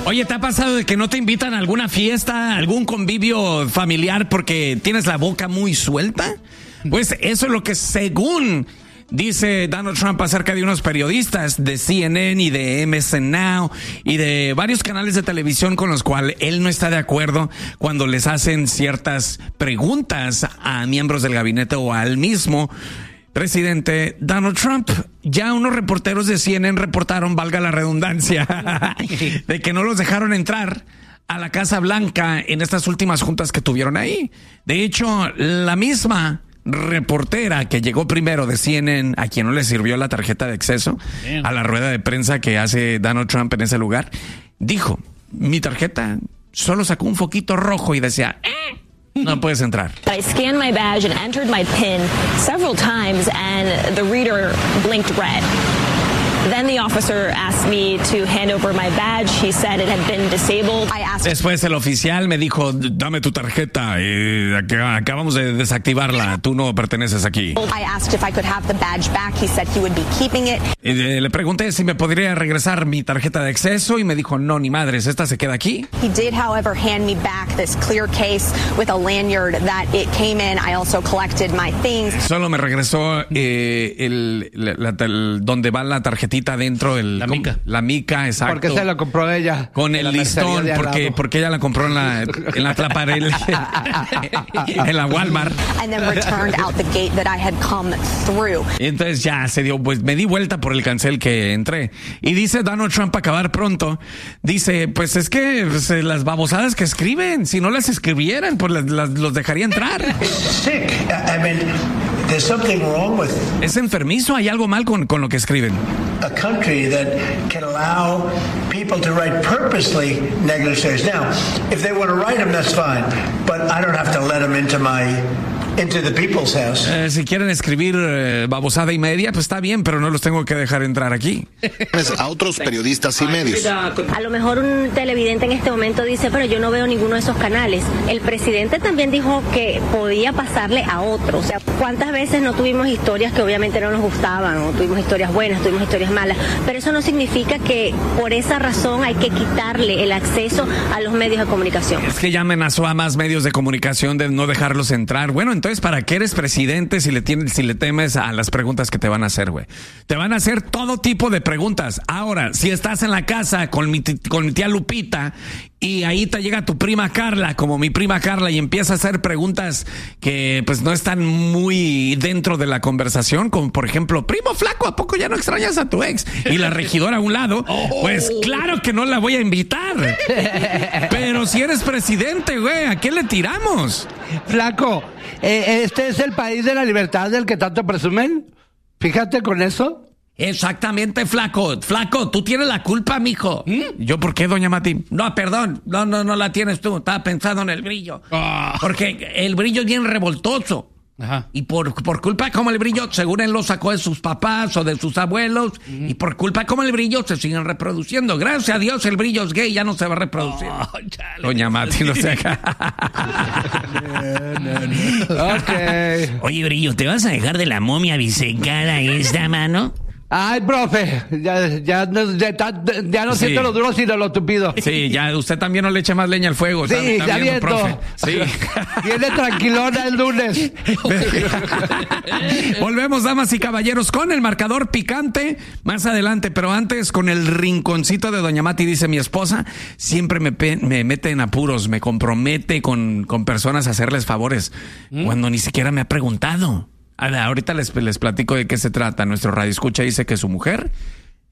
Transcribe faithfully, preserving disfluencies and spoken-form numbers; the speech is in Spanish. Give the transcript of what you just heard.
Oye, ¿te ha pasado de que no te invitan a alguna fiesta, algún convivio familiar porque tienes la boca muy suelta? Pues eso es lo que según dice Donald Trump acerca de unos periodistas de C N N y de M S N Now y de varios canales de televisión con los cuales él no está de acuerdo cuando les hacen ciertas preguntas a miembros del gabinete o al mismo presidente Donald Trump. Ya unos reporteros de C N N reportaron, valga la redundancia, de que no los dejaron entrar a la Casa Blanca en estas últimas juntas que tuvieron ahí. De hecho, la misma reportera que llegó primero de C N N, a quien no le sirvió la tarjeta de acceso a la rueda de prensa que hace Donald Trump en ese lugar, dijo, mi tarjeta solo sacó un foquito rojo y decía, eh, no puedes entrar. I scanned my badge and entered my PIN several times and the reader blinked red. Then the officer asked me to hand over my badge. He said it had been disabled. I asked... Después el oficial me dijo, dame tu tarjeta, eh, acabamos de desactivarla, tú no perteneces aquí. I asked if I could have the badge back. He said he would be keeping it. Y le pregunté si me podría regresar mi tarjeta de acceso y me dijo, no, ni madres, esta se queda aquí. He did, however, hand me back this clear case with a lanyard that it came in. I also collected my things. Solo me regresó eh, el, la, la, el, donde va la tarjetita dentro, el, la mica. La mica, exacto. ¿Por qué se la compró ella? Con el listón, porque, porque ella la compró en la, en la Tlaparel, en la Walmart. And then returned out the gate that I had come through. Y entonces ya se dio, pues me di vuelta por el cancel que entré. Y dice Donald Trump, para acabar pronto, dice, pues es que pues, las babosadas que escriben, si no las escribieran, pues las, las, los dejaría entrar. Sick. I mean, there's something wrong with it. Es enfermizo, hay algo mal con, con lo que escriben. A country that can allow people to write purposely negative things. Now, if they want to write them, that's fine. But I don't have to let them into my... into the people's house. Eh, si quieren escribir eh, babosada y media, pues está bien, pero no los tengo que dejar entrar aquí. A otros periodistas y medios. A lo mejor un televidente en este momento dice, pero yo no veo ninguno de esos canales. El presidente también dijo que podía pasarle a otros. O sea, ¿cuántas veces no tuvimos historias que obviamente no nos gustaban? O tuvimos historias buenas, tuvimos historias malas. Pero eso no significa que por esa razón hay que quitarle el acceso a los medios de comunicación. Es que ya amenazó a más medios de comunicación de no dejarlos entrar. Bueno, entonces, ¿para qué eres presidente si le tienes, si le temes a las preguntas que te van a hacer, güey? Te van a hacer todo tipo de preguntas. Ahora, si estás en la casa con mi, con mi tía Lupita y ahí te llega tu prima Carla, como mi prima Carla, y empieza a hacer preguntas que pues no están muy dentro de la conversación, como por ejemplo, primo flaco, ¿a poco ya no extrañas a tu ex? Y la regidora a un lado, pues claro que no la voy a invitar. Pero si eres presidente, güey, ¿a qué le tiramos? Flaco, eh, ¿este es el país de la libertad del que tanto presumen? Fíjate con eso. Exactamente, flaco. Flaco, tú tienes la culpa, mijo. ¿Mm? ¿Yo por qué, doña Mati? No, perdón. No, no, no la tienes tú. Estaba pensando en el brillo. Oh. Porque el brillo es bien revoltoso. Ajá. Y por, por culpa como el brillo, según él lo sacó de sus papás o de sus abuelos, uh-huh. y por culpa como el brillo se siguen reproduciendo. Gracias a Dios el brillo es gay, ya no se va a reproducir. Oh, chale, doña Mati, no se haga. no, no, no. Okay. Oye, brillo, ¿te vas a dejar de la momia bisecada esta mano? Ay, profe, ya, ya, ya, ya no sí. siento lo duro sino lo tupido. Sí, ya usted también no le eche más leña al fuego. Sí, está, está ya viendo, profe. Sí. Viene tranquilona el lunes. Volvemos, damas y caballeros, con el marcador picante más adelante, pero antes con el rinconcito de doña Mati. Dice mi esposa, siempre me, pe- me mete en apuros, me compromete con, con personas a hacerles favores, ¿Mm? cuando ni siquiera me ha preguntado. Ahorita les, les platico de qué se trata. Nuestro radioescucha dice que su mujer